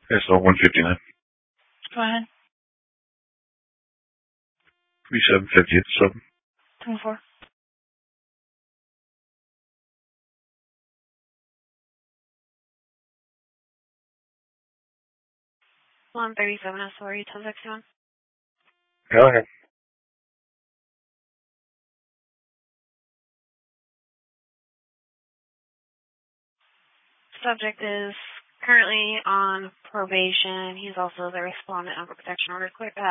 SL 159. Go ahead. 3750 at 7. 24. One 37 SORE 1061. Go ahead. Subject is currently on probation. He's also the respondent of a protection order.